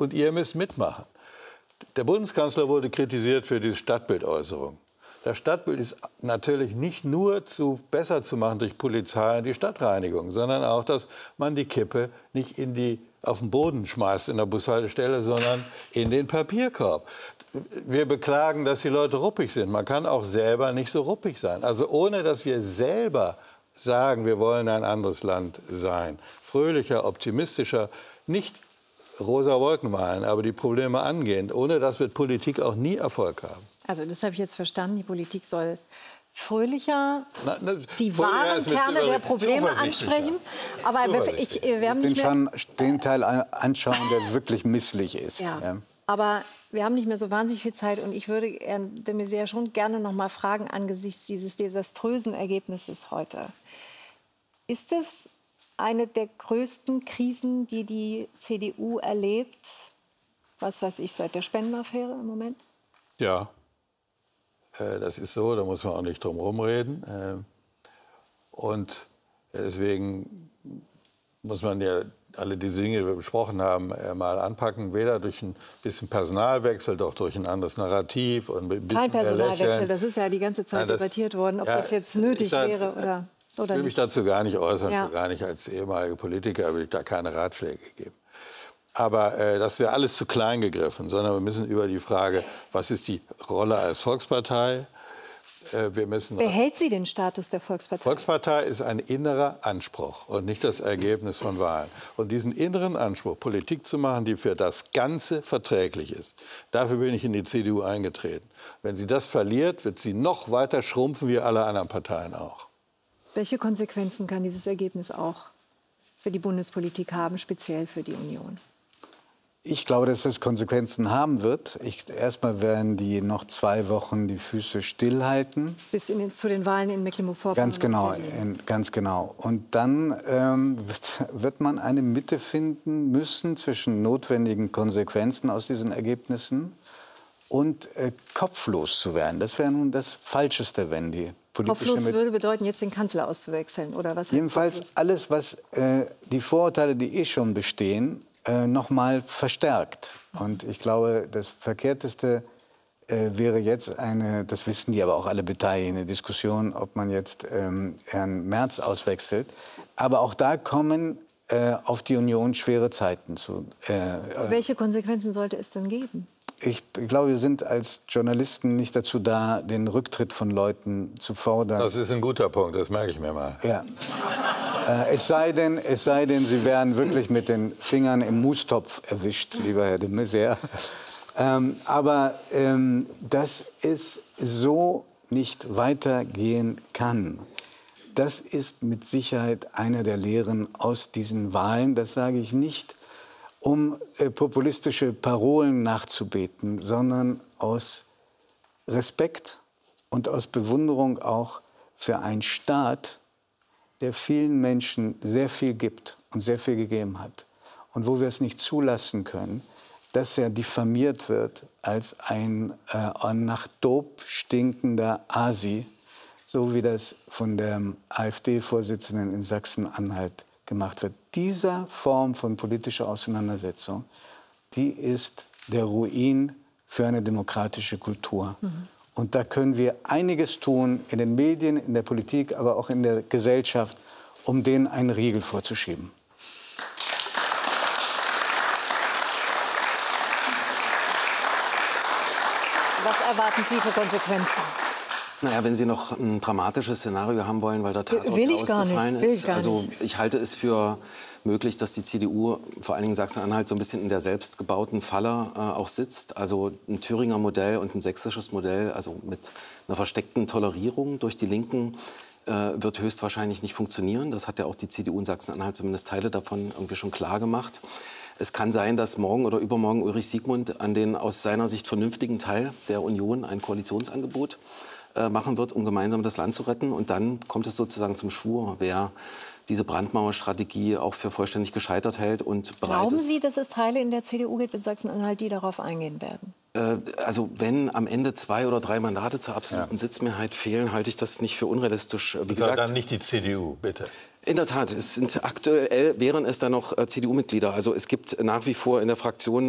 und ihr müsst mitmachen. Der Bundeskanzler wurde kritisiert für die Stadtbildäußerung. Das Stadtbild ist natürlich nicht nur besser zu machen durch Polizei und die Stadtreinigung, sondern auch, dass man die Kippe nicht auf den Boden schmeißt in der Bushaltestelle, sondern in den Papierkorb. Wir beklagen, dass die Leute ruppig sind. Man kann auch selber nicht so ruppig sein. Also ohne, dass wir selber sagen, wir wollen ein anderes Land sein, fröhlicher, optimistischer, nicht rosa Wolken malen, aber die Probleme angehen. Ohne das wird Politik auch nie Erfolg haben. Also das habe ich jetzt verstanden. Die Politik soll fröhlicher die wahren Kerne der Probleme ansprechen. Aber wir haben nicht mehr den Teil anschauen, der wirklich misslich ist. Ja. Ja. Aber wir haben nicht mehr so wahnsinnig viel Zeit. Und ich würde de Maizière schon gerne noch mal fragen, angesichts dieses desaströsen Ergebnisses heute. Ist es eine der größten Krisen, die die CDU erlebt, was weiß ich, seit der Spendenaffäre im Moment? Ja, das ist so, da muss man auch nicht drum herum reden. Und deswegen muss man ja alle die Dinge, die wir besprochen haben, mal anpacken. Weder durch ein bisschen Personalwechsel, doch durch ein anderes Narrativ. Und ein bisschen kein Personalwechsel, das ist ja die ganze Zeit debattiert worden, ob das jetzt nötig wäre oder nicht. Ich will mich dazu gar nicht äußern, schon gar nicht als ehemaliger Politiker will ich da keine Ratschläge geben. Aber das wäre alles zu klein gegriffen, sondern wir müssen über die Frage, was ist die Rolle als Volkspartei? Behält sie den Status der Volkspartei? Volkspartei ist ein innerer Anspruch und nicht das Ergebnis von Wahlen. Und diesen inneren Anspruch, Politik zu machen, die für das Ganze verträglich ist, dafür bin ich in die CDU eingetreten. Wenn sie das verliert, wird sie noch weiter schrumpfen, wie alle anderen Parteien auch. Welche Konsequenzen kann dieses Ergebnis auch für die Bundespolitik haben, speziell für die Union? Ich glaube, dass es Konsequenzen haben wird. Erstmal werden die noch 2 Wochen die Füße stillhalten. Bis zu den Wahlen in Mecklenburg-Vorpommern. Ganz genau. Und dann wird man eine Mitte finden müssen zwischen notwendigen Konsequenzen aus diesen Ergebnissen und kopflos zu werden. Das wäre nun das Falscheste, wenn die kopflos würde bedeuten, jetzt den Kanzler auszuwechseln, oder was? Jedenfalls alles, was die Vorurteile, die schon bestehen, noch mal verstärkt. Und ich glaube, das Verkehrteste wäre jetzt das wissen die aber auch alle Beteiligten, eine Diskussion, ob man jetzt Herrn Merz auswechselt. Aber auch da kommen auf die Union schwere Zeiten zu. Welche Konsequenzen sollte es denn geben? Ich glaube, wir sind als Journalisten nicht dazu da, den Rücktritt von Leuten zu fordern. Das ist ein guter Punkt, das merke ich mir mal. Ja. Es sei denn, Sie werden wirklich mit den Fingern im Mustopf erwischt, lieber Herr de Maizière. Aber dass es so nicht weitergehen kann, das ist mit Sicherheit eine der Lehren aus diesen Wahlen. Das sage ich nicht, um populistische Parolen nachzubeten, sondern aus Respekt und aus Bewunderung auch für einen Staat, der vielen Menschen sehr viel gibt und sehr viel gegeben hat. Und wo wir es nicht zulassen können, dass er diffamiert wird als ein nach Dope stinkender Asi, so wie das von der AfD-Vorsitzenden in Sachsen-Anhalt gemacht wird. Dieser Form von politischer Auseinandersetzung, die ist der Ruin für eine demokratische Kultur. Und da können wir einiges tun, in den Medien, in der Politik, aber auch in der Gesellschaft, um denen einen Riegel vorzuschieben. Was erwarten Sie für Konsequenzen? Naja, wenn Sie noch ein dramatisches Szenario haben wollen, weil der Tatort ausgefallen ist. Also ich halte es für möglich, dass die CDU, vor allen Dingen Sachsen-Anhalt, so ein bisschen in der selbstgebauten Falle auch sitzt. Also ein Thüringer Modell und ein sächsisches Modell, also mit einer versteckten Tolerierung durch die Linken, wird höchstwahrscheinlich nicht funktionieren. Das hat ja auch die CDU in Sachsen-Anhalt, zumindest Teile davon, irgendwie schon klar gemacht. Es kann sein, dass morgen oder übermorgen Ulrich Siegmund an den aus seiner Sicht vernünftigen Teil der Union ein Koalitionsangebot machen wird, um gemeinsam das Land zu retten. Und dann kommt es sozusagen zum Schwur, wer diese Brandmauerstrategie auch für vollständig gescheitert hält und bereit ist. Glauben Sie, dass es Teile in der CDU gibt in Sachsen-Anhalt, die darauf eingehen werden? Also wenn am Ende 2 oder 3 Mandate zur absoluten Sitzmehrheit fehlen, halte ich das nicht für unrealistisch. Wie gesagt, dann nicht die CDU, bitte. In der Tat, aktuell wären es dann noch CDU-Mitglieder. Also es gibt nach wie vor in der Fraktion